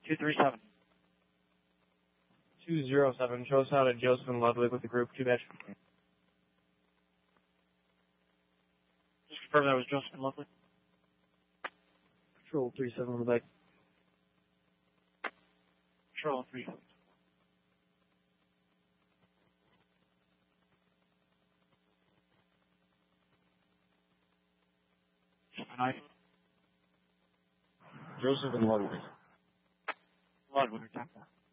237. 207. Show us out at Joseph and Ludwig with the group 2 batch. Just confirm that was Joseph and Ludwig. Patrol 37 on the back. Patrol 37. Joseph and Ludwig. Ludwig, tap that.